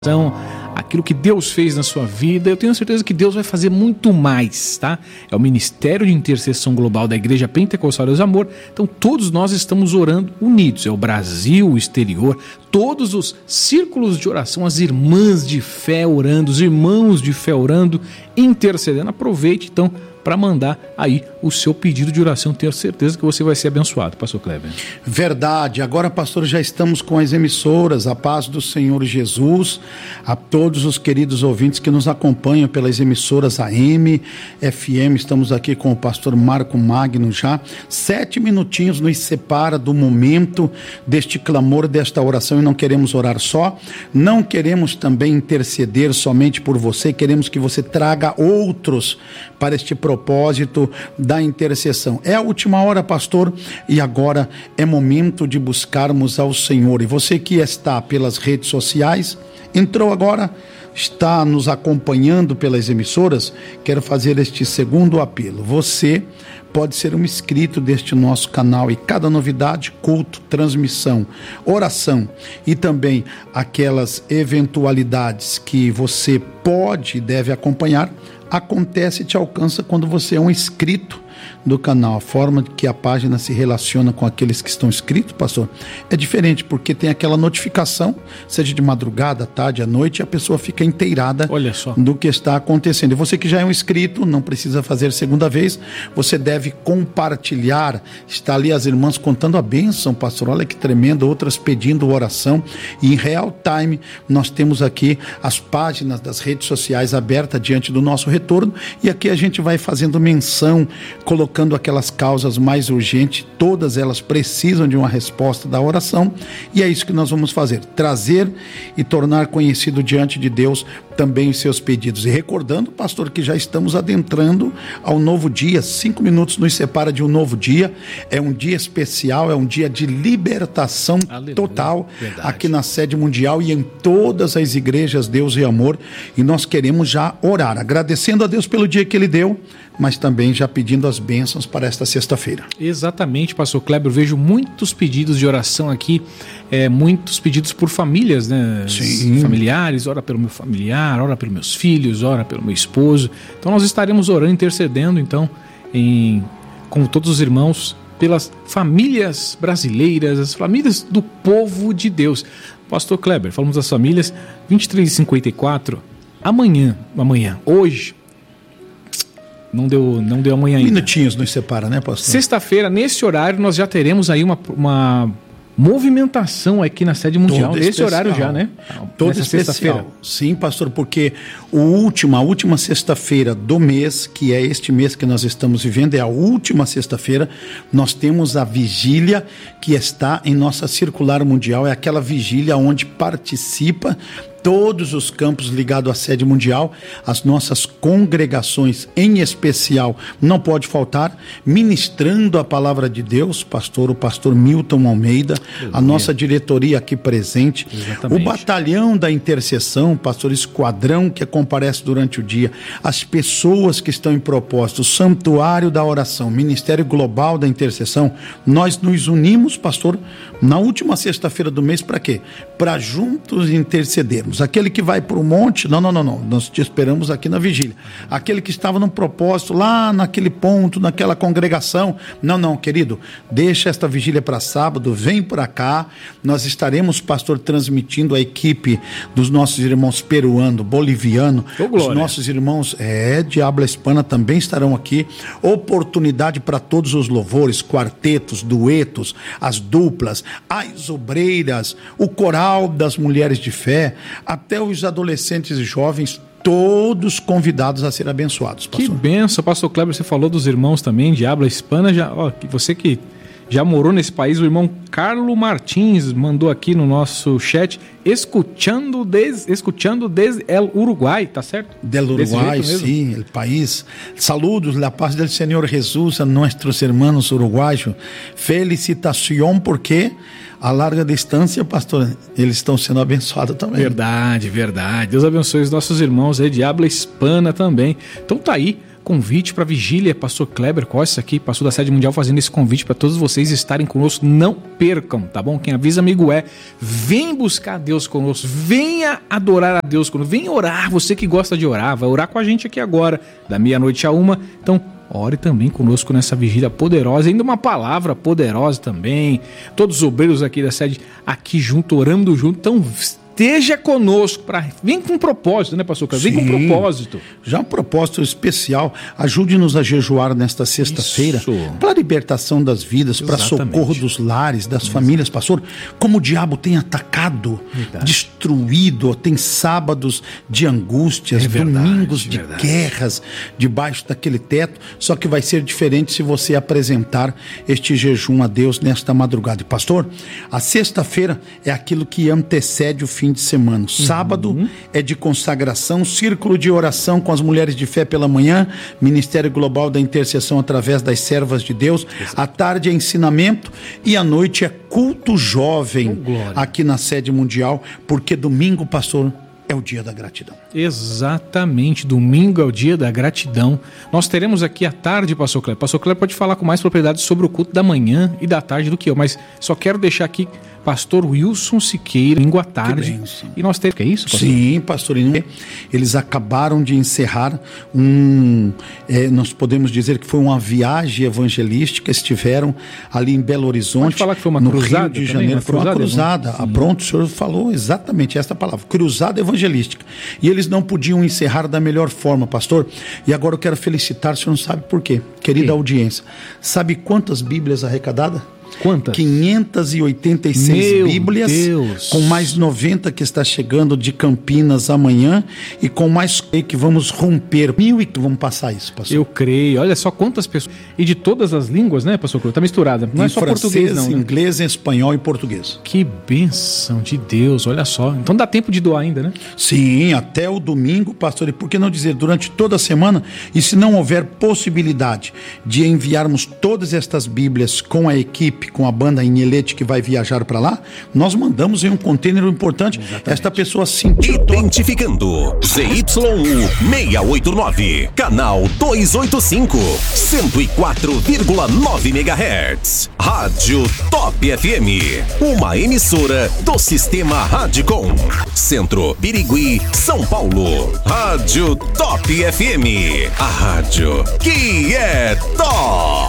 Aquilo que Deus fez na sua vida, eu tenho certeza que Deus vai fazer muito mais, tá? É o Ministério de Intercessão Global da Igreja Pentecostal Deus Amor. Então todos nós estamos orando unidos, é o Brasil, o exterior, todos os círculos de oração, as irmãs de fé orando, os irmãos de fé orando, intercedendo. Aproveite então para mandar aí o seu pedido de oração. Tenho certeza que você vai ser abençoado, pastor Kleber. Verdade. Agora, pastor, já estamos com as emissoras. A paz do Senhor Jesus a todos os queridos ouvintes que nos acompanham pelas emissoras AM, FM. Estamos aqui com o pastor Marco Magno já. 7 minutinhos nos separa do momento deste clamor, desta oração, e não queremos orar só, não queremos também interceder somente por você, queremos que você traga outros para este propósito da intercessão. É a última hora, pastor, e agora é momento de buscarmos ao Senhor. E você que está pelas redes sociais, entrou agora, está nos acompanhando pelas emissoras, quero fazer este segundo apelo. Você pode ser um inscrito deste nosso canal e cada novidade, culto, transmissão, oração e também aquelas eventualidades que você pode e deve acompanhar, acontece e te alcança quando você é um inscrito do canal. A forma que a página se relaciona com aqueles que estão inscritos, pastor, é diferente, porque tem aquela notificação, seja de madrugada, tarde, à noite, e a pessoa fica inteirada do que está acontecendo. E você que já é um inscrito, não precisa fazer segunda vez, você deve compartilhar. Está ali as irmãs contando a bênção, pastor, olha que tremendo, outras pedindo oração, e em real time nós temos aqui as páginas das redes sociais abertas diante do nosso retorno, e aqui a gente vai fazendo menção, colocando aquelas causas mais urgentes, todas elas precisam de uma resposta da oração, e é isso que nós vamos fazer, trazer e tornar conhecido diante de Deus também os seus pedidos. E recordando, pastor, que já estamos adentrando ao novo dia, 5 minutos nos separa de um novo dia, é um dia especial, é um dia de libertação total, aqui na sede mundial e em todas as igrejas Deus e Amor, e nós queremos já orar, agradecendo a Deus pelo dia que Ele deu, mas também já pedindo as bênçãos para esta sexta-feira. Exatamente, pastor Kleber, eu vejo muitos pedidos de oração aqui, muitos pedidos por famílias, né? Sim. Familiares, ora pelo meu familiar, ora pelos meus filhos, ora pelo meu esposo. Então nós estaremos orando, intercedendo então com todos os irmãos pelas famílias brasileiras, as famílias do povo de Deus. Pastor Kleber, falamos das famílias, 23h54, amanhã, hoje, não deu amanhã ainda. Minutinhos nos separa, né, pastor? Sexta-feira, nesse horário, nós já teremos aí uma movimentação aqui na sede mundial. Nesse horário já, né? Toda sexta-feira. Sim, pastor, porque a última sexta-feira do mês, que é este mês que nós estamos vivendo, é a última sexta-feira, nós temos a vigília que está em nossa circular mundial, é aquela vigília onde participa todos os campos ligados à sede mundial, as nossas congregações em especial, não pode faltar, ministrando a palavra de Deus, o pastor Milton Almeida, a nossa diretoria aqui presente, o batalhão da intercessão, pastor esquadrão que comparece durante o dia, as pessoas que estão em propósito, o santuário da oração, Ministério Global da Intercessão, nós nos unimos, pastor, na última sexta-feira do mês, para quê? Para juntos intercedermos. Aquele que vai para o monte, não, nós te esperamos aqui na vigília. Aquele que estava num propósito lá naquele ponto, naquela congregação, não, querido, deixa esta vigília para sábado, vem para cá, nós estaremos, pastor, transmitindo a equipe dos nossos irmãos peruano, boliviano, os nossos irmãos de habla hispana também estarão aqui, oportunidade para todos os louvores, quartetos, duetos, as duplas, as obreiras, o coral das mulheres de fé, até os adolescentes e jovens, todos convidados a ser abençoados, pastor. Que benção, pastor Kleber, você falou dos irmãos também de habla hispana, você que já morou nesse país, o irmão Carlos Martins mandou aqui no nosso chat, escutando desde el Uruguai, tá certo? Del Uruguai, sim, el país. Saludos, la paz del Señor Jesús a nuestros hermanos uruguayos. Felicitación, porque a larga distância, pastor, eles estão sendo abençoados também. Verdade. Deus abençoe os nossos irmãos aí de habla hispana também. Então tá aí, convite para vigília, pastor Kleber Costa aqui, pastor da Sede Mundial, fazendo esse convite para todos vocês estarem conosco. Não percam, tá bom? Quem avisa, amigo vem buscar Deus conosco, venha adorar a Deus conosco, venha orar, você que gosta de orar, vai orar com a gente aqui agora, da 12:00 à 1h. Então, ore também conosco nessa vigília poderosa, ainda uma palavra poderosa também. Todos os obreiros aqui da sede, aqui junto, orando junto. Então, esteja conosco, vem com um propósito, né, pastor Carlos? Vem com um propósito. Já um propósito especial. Ajude-nos a jejuar nesta sexta-feira para a libertação das vidas, para socorro dos lares, das famílias, pastor. Como o diabo tem atacado, destruído, tem sábados de angústias, domingos de guerras debaixo daquele teto, só que vai ser diferente se você apresentar este jejum a Deus nesta madrugada. E, pastor, a sexta-feira é aquilo que antecede o fim de semana. Sábado é de consagração, círculo de oração com as mulheres de fé pela manhã, Ministério Global da Intercessão através das servas de Deus. À tarde é ensinamento e à noite é culto jovem aqui na Sede Mundial, porque domingo, pastor, é o dia da gratidão. Exatamente, domingo é o dia da gratidão. Nós teremos aqui à tarde, pastor Kleber. Pastor Kleber pode falar com mais propriedade sobre o culto da manhã e da tarde do que eu, mas só quero deixar aqui pastor Wilson Siqueira, domingo à tarde. E nós temos, que é isso, pastor? Sim, pastor. Eles acabaram de encerrar nós podemos dizer que foi uma viagem evangelística, estiveram ali em Belo Horizonte. Pode falar que foi uma cruzada? No Rio de Janeiro. Foi uma cruzada. Pronto, o senhor falou exatamente esta palavra, cruzada evangelística. E eles não podiam encerrar da melhor forma, pastor. E agora eu quero felicitar, o senhor não sabe por quê, querida audiência. Sabe quantas Bíblias arrecadadas? Quantas? 586 Bíblias, Deus. Com mais 90 que está chegando de Campinas amanhã e com mais que vamos romper 1.000 e que vamos passar isso, pastor. Eu creio, olha só quantas pessoas, e de todas as línguas, né, pastor? Está misturada, não é só francês, português não, né? Inglês, espanhol e português. Que bênção de Deus, olha só, então dá tempo de doar ainda, né? Sim, até o domingo, pastor, e por que não dizer durante toda a semana, e se não houver possibilidade de enviarmos todas estas Bíblias com a equipe, com a banda Inelete que vai viajar para lá, nós mandamos em um container importante. Exatamente. Esta pessoa sentiu... Identificando ZYU 689, canal 285, 104,9 MHz. Rádio Top FM, uma emissora do Sistema Radicom. Centro, Birigui, São Paulo. Rádio Top FM, a rádio que é top.